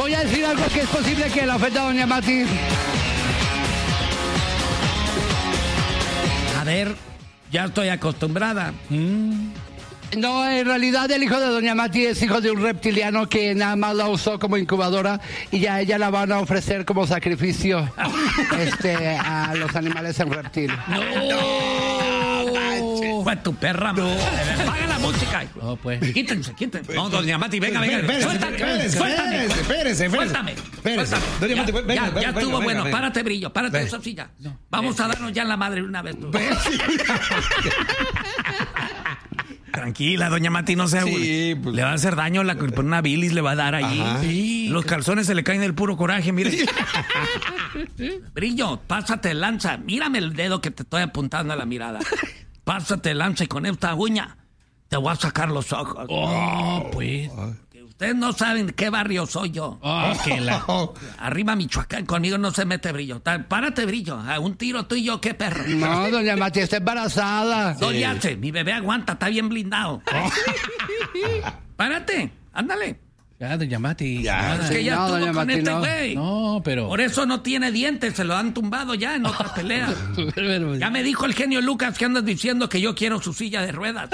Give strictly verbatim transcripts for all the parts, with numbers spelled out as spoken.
voy a decir algo que es posible que la ofenda a doña Mati. A ver, ya estoy acostumbrada. Mm. No, en realidad el hijo de doña Mati es hijo de un reptiliano que nada más la usó como incubadora y ya ella la van a ofrecer como sacrificio este, a los animales en reptil. ¡No! Fue tu perra. No. Paga la música. No, pues. Quítense, quítense. No, doña Mati, venga, venga. Espérese, Suéltame. espérese, espérese. Suéltame. Espérese. Doña Mati, venga, Ya, venga, ya venga, estuvo venga, bueno. venga. Párate, Brillo. Párate esa silla. Vamos a darnos ya en la madre una vez. Tú. Tranquila, doña Mati, no se Sí, pues, le va a hacer daño, la, una bilis le va a dar ahí. Sí. Los calzones se le caen del puro coraje, mire. Brillo, pásate lanza. Mírame el dedo que te estoy apuntando a la mirada. Pásate lanza y con esta uña te voy a sacar los ojos. Oh, pues. Que ustedes no saben de qué barrio soy yo. Oh, que la... Arriba Michoacán, conmigo no se mete Brillo. Párate, Brillo. A un tiro tú y yo, qué perro. No, doña Mati, está embarazada. No le hace, mi bebé aguanta, está bien blindado. Párate, ándale. Ya, doña Mati. Ya, Es que ya no, estuvo doña con Mati, este no. güey. No, pero... Por eso no tiene dientes, se lo han tumbado ya en otra pelea. Ya me dijo el genio Lucas que andas diciendo que yo quiero su silla de ruedas.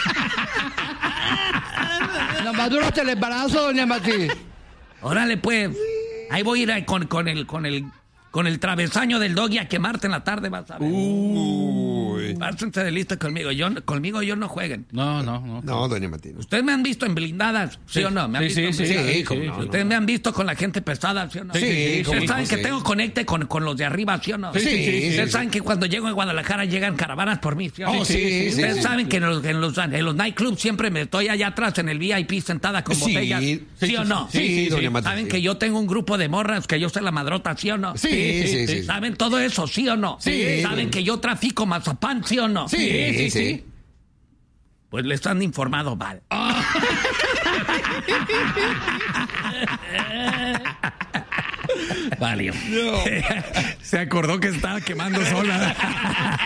Nomás duraste el embarazo, doña Mati. Órale, pues. Ahí voy a ir con, con el con el con el travesaño del doggy a quemarte en la tarde, vas a ver. Uy. Pásense de lista conmigo. Yo, conmigo yo no jueguen. No, no, no. No, doña Mati. no. Ustedes me han visto en blindadas, ¿sí, Sí. o no? ¿Me han Sí, visto sí, en sí, blindadas? sí, cómo no, Ustedes me han visto con la gente pesada, ¿sí o no? Sí, sí, Ustedes sí, saben sí. que tengo conecte con, con los de arriba, ¿sí o no? Sí, sí, sí, Ustedes sí. saben que cuando llego a Guadalajara llegan caravanas por mí, ¿sí o no? Oh, sí, sí, Ustedes sí, saben sí. que en los, en, los, en los nightclubs siempre me estoy allá atrás en el V I P sentada con Sí, botellas, ¿sí, sí, o no? Sí, sí, doña Mati. Saben sí. que yo tengo un grupo de morras, que yo soy la madrota, ¿sí o no? Sí, sí, sí. ¿Saben todo eso, sí o no? Sí. ¿Saben que yo trafico mazapán, sí o no? Sí, sí, sí. Pues les han informado mal. Vale. Se acordó que estaba quemando sola.